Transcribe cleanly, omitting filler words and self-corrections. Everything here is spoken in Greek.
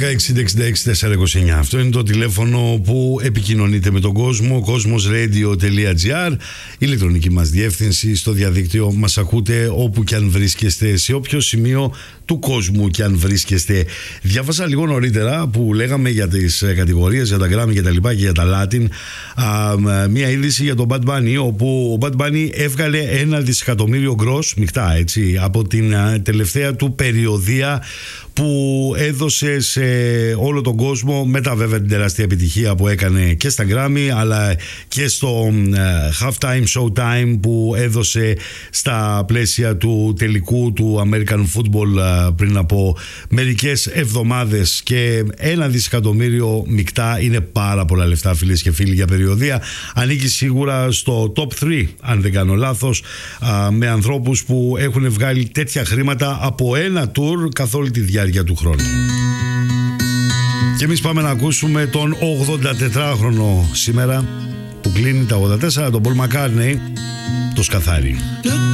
2-10-60-66-429. Αυτό είναι το τηλέφωνο που επικοινωνείτε με τον κόσμο. Cosmosradio.gr, ηλεκτρονική μας διεύθυνση στο διαδίκτυο. Μας ακούτε όπου και αν βρίσκεστε, σε όποιο σημείο του κόσμου και αν βρίσκεστε. Διάβασα λίγο νωρίτερα που λέγαμε για τις κατηγορίες, για τα Grammy και τα λοιπά και για τα Latin, μία είδηση για τον Bad Bunny, όπου ο Bad Bunny έβγαλε 1 δισεκατομμύριο gross, μεικτά έτσι, από την τελευταία του περιοδεία που έδωσε σε όλο τον κόσμο, μετά βέβαια την τεράστια επιτυχία που έκανε και στα Grammy αλλά και στο Halftime Showtime που έδωσε στα πλαίσια του τελικού του American Football πριν από μερικές εβδομάδες. Και 1 δισεκατομμύριο μεικτά είναι πάρα πολλά λεφτά, φίλες και φίλοι, για περιοδεία. Ανήκει σίγουρα στο top 3, αν δεν κάνω λάθος, με ανθρώπους που έχουν βγάλει τέτοια χρήματα από ένα tour καθ' όλη τη διάρκεια του χρόνου. Και εμείς πάμε να ακούσουμε τον 84χρονο σήμερα που κλείνει τα 84, τον Paul McCartney, το σκαθάρι.